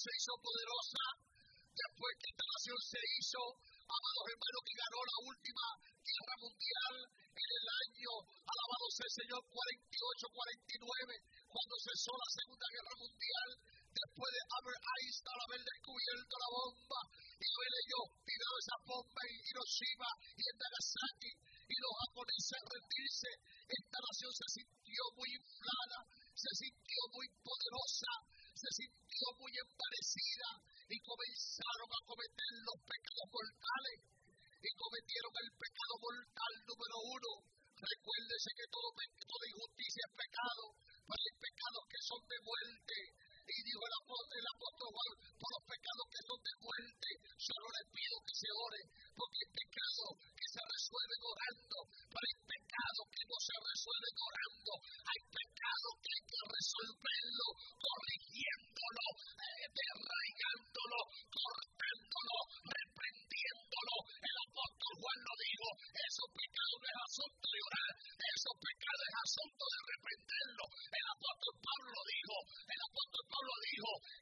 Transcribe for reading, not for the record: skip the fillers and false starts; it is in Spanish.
se hizo poderosa, después que esta nación se hizo, amados hermanos, que ganó la última guerra mundial en el año, alabado sea el Señor, 48-49, cuando cesó la Segunda Guerra Mundial, después de Albert Einstein haber descubierto la bomba, y haber ellos tirado esa bomba en Hiroshima y en Nagasaki, y los japoneses rendirse, esta nación se sintió muy inflada, se sintió muy poderosa, se sintió muy envanecida, y comenzaron a cometer los pecados mortales, y cometieron el pecado mortal número 1. Recuérdese que toda injusticia es pecado, pero hay pecados que son de muerte. Y dijo el apóstol Juan, por los pecados que son de muerte, solo les pido que se ore, porque hay pecados que se resuelven orando, pero hay pecados que no se resuelven orando, hay pecados que hay que resolverlo corrigiéndolo, derraigándolo, cortándolo, reprendiéndolo. El apóstol Juan lo dijo, esos pecados no es asunto de orar, esos pecados es asunto de reprenderlo. El apóstol Pablo dijo,